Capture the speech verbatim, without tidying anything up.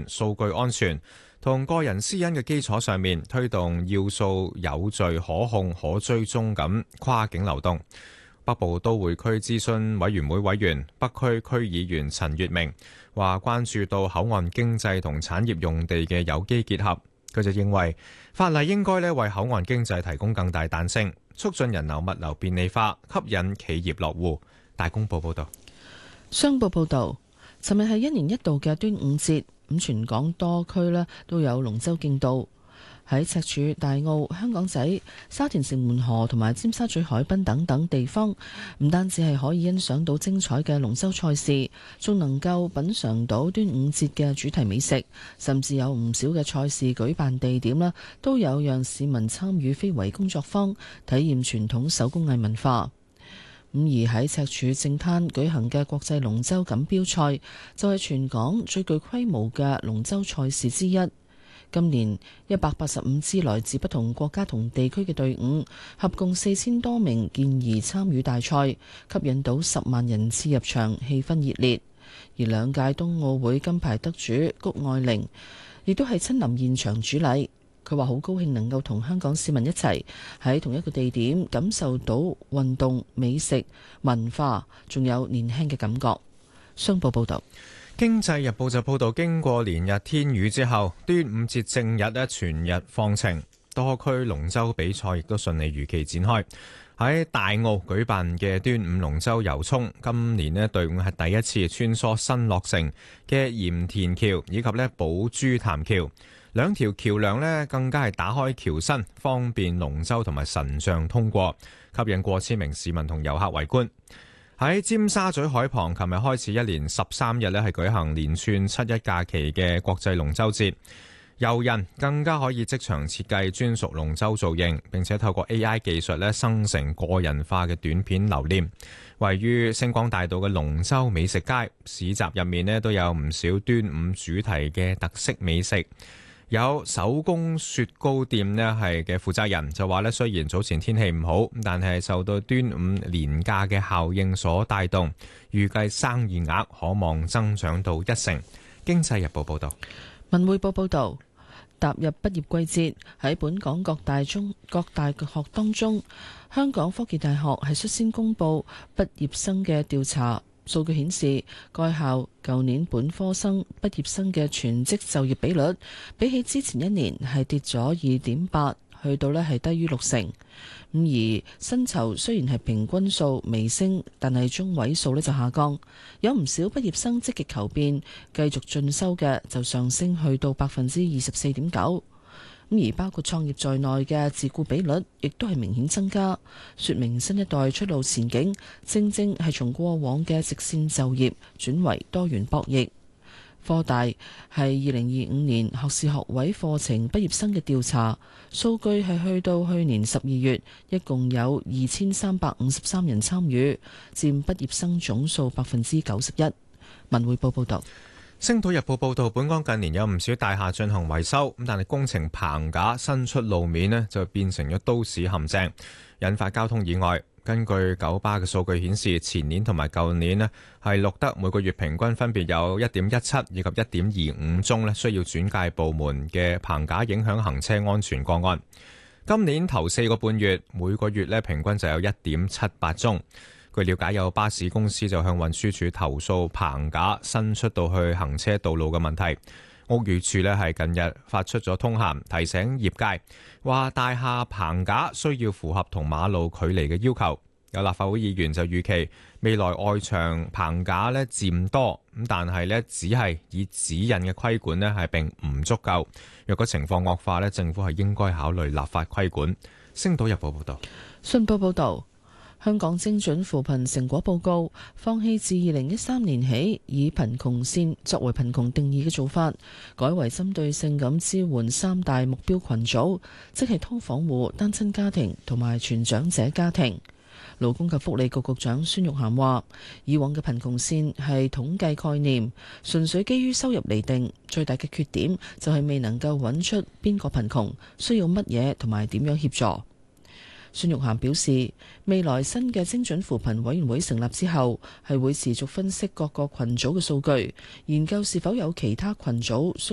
數據安全同個人私隱嘅基礎上面，推動要素有序、可控、可追蹤咁跨境流動。北部都會區諮詢委員會委員、北區區議員陳月明話，關注到口岸經濟同產業用地嘅有機結合，佢就認為法例應該咧為口岸經濟提供更大彈性，促進人流物流便利化，吸引企業落戶。大公報報道。 商報報導，尋日係一年一度嘅端午節，咁全港多區咧都有龍舟競渡。喺赤柱、大澳、香港仔、沙田城門河同埋尖沙咀海濱等等地方，唔單止係可以欣賞到精彩嘅龍舟賽事，仲能夠品嚐到端午節嘅主題美食，甚至有唔少嘅賽事舉辦地點啦，都有讓市民參與非遺工作坊，體驗傳統手工藝文化。咁而喺赤柱正灘舉行嘅國際龍舟錦標賽，就係全港最具規模嘅龍舟賽事之一。今年一百八十五支來自不同國家同地區嘅隊伍，合共四千多名健兒參與大賽，吸引到十萬人次入場，氣氛熱烈。而兩屆冬奧會金牌得主谷愛凌，亦都係親臨現場主禮。佢話好高興能夠同香港市民一齊喺同一個地點，感受到運動、美食、文化，仲有年輕嘅感覺。商報報道。 經濟日報就報道，經過連日天雨之後，端午節正日咧全日放晴，多區龍舟比賽亦都順利如期展開。喺大澳舉辦嘅端午龍舟遊涌，今年咧隊伍係第一次穿梭新落成嘅鹽田橋以及咧寶珠潭橋，兩條橋樑咧更加係打開橋身，方便龍舟同埋神像通過，吸引過千名市民同遊客圍觀。喺尖沙咀海旁，琴日開始一連十三日咧係舉行連串七一假期嘅國際龍舟節，遊人更加可以即場設計專屬龍舟造型，並且透過 A I 技術咧生成個人化嘅短片留念。位於星光大道嘅龍舟美食街市集入面咧都有唔少端午主題嘅特色美食。有手工雪糕店咧係嘅負責人就話咧，雖然早前天氣唔好，但係受到端午連假嘅效應所帶動，預計生意額可望增長到一成。經濟日報報道。 文匯報報道，踏入畢業季節，喺本港各大中各大學當中，香港科技大學係率先公布畢業生嘅調查。數據顯示，該校舊年本科生畢業生嘅全職就業比率，比起之前一年係跌咗二點八，去到呢係低於六成。咁而薪酬雖然係平均數微升，但係中位數呢就下降。有唔少畢業生積極求變，繼續進修嘅就上升去到百分之二十四點九。咁而包括創業在內嘅自雇比率，亦都係明顯增加，說明新一代出路前景正正係從過往嘅直線就業轉為多元博弈。科大係二零二五年學士學位課程畢業生嘅調查數據係去到去年十二月，一共有二千三百五十三人參與，佔畢業生總數百分之九十一。文匯報報道。 星島日報報道，本港近年有唔少大廈進行維修，咁但係工程棚架伸出路面呢就變成咗都市陷阱，引發交通意外。根據九巴嘅數據顯示，前年同埋舊年呢係錄得每個月平均分別有一點一七以及一點二五宗呢需要轉介部門嘅棚架影響行車安全個案。今年頭四個半月，每個月呢平均就有一點七八宗。據了解，有巴士公司就向運輸署投訴棚架伸出到去行車道路嘅問題。屋宇署呢係近日發出咗通函，提醒業界話大廈棚架需要符合同馬路距離嘅要求。有立法會議員就預期未來外牆棚架呢漸多，咁但係呢只係以指引嘅規管呢係並唔足夠。若果情況惡化呢，政府係應該考慮立法規管。星島日報報道。 信報報導。香港精準扶貧成果報告放棄自二零一三年起以貧窮線作為貧窮定義嘅做法，改為針對性咁支援三大目標群組，即係劏房戶、單親家庭同埋全長者家庭。勞工及福利局局長孫玉菡話：以往嘅貧窮線係統計概念，純粹基於收入嚟定，最大嘅缺點就係未能夠揾出邊個貧窮，需要乜嘢同埋點樣協助。孫玉菡表示，未來新嘅精準扶貧委員會成立之後，係會持續分析各個群組嘅數據，研究是否有其他群組需